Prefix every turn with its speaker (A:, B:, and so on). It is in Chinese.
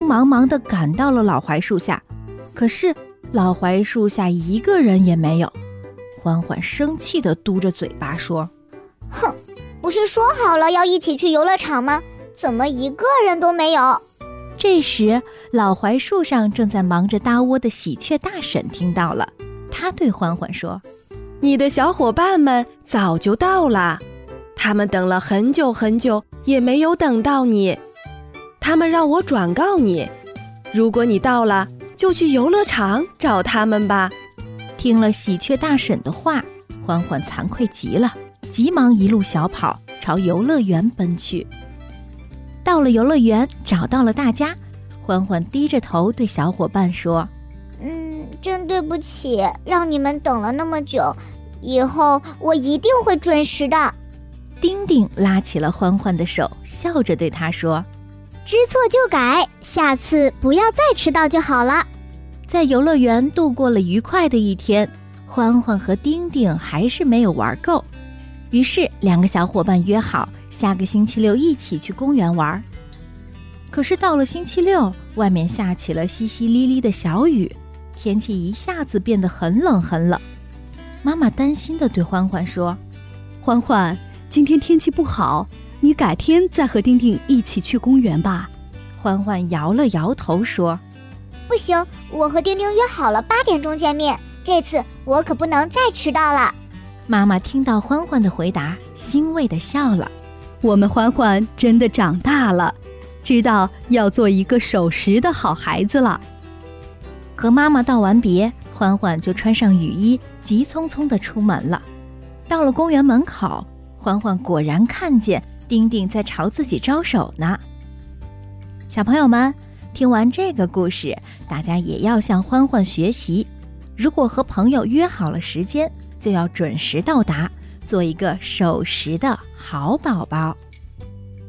A: 忙忙地赶到了老槐树下，可是老槐树下一个人也没有。欢欢生气地嘟着嘴巴说：
B: 哼，不是说好了要一起去游乐场吗？怎么一个人都没有？
A: 这时老槐树上正在忙着搭窝的喜鹊大婶听到了，她对欢欢说：
C: 你的小伙伴们早就到了，他们等了很久很久也没有等到你，他们让我转告你，如果你到了就去游乐场找他们吧。
A: 听了喜鹊大婶的话，欢欢惭愧极了，急忙一路小跑朝游乐园奔去。到了游乐园，找到了大家，欢欢低着头对小伙伴说：
B: 真对不起，让你们等了那么久，以后我一定会准时的。
A: 丁丁拉起了欢欢的手，笑着对他说：
B: 知错就改，下次不要再迟到就好了。
A: 在游乐园度过了愉快的一天，欢欢和丁丁还是没有玩够，于是两个小伙伴约好下个星期六一起去公园玩。可是到了星期六，外面下起了淅淅沥沥的小雨，天气一下子变得很冷很冷。妈妈担心地对欢欢说：
D: 欢欢，今天天气不好，你改天再和丁丁一起去公园吧。
A: 欢欢摇了摇头说：
B: 不行，我和丁丁约好了8点钟见面，这次我可不能再迟到了。
A: 妈妈听到欢欢的回答，欣慰地笑了。
D: 我们欢欢真的长大了，知道要做一个守时的好孩子了。
A: 和妈妈道完别，欢欢就穿上雨衣，急匆匆地出门了。到了公园门口，欢欢果然看见丁丁在朝自己招手呢。小朋友们，听完这个故事，大家也要向欢欢学习，如果和朋友约好了时间，就要准时到达，做一个守时的好宝宝。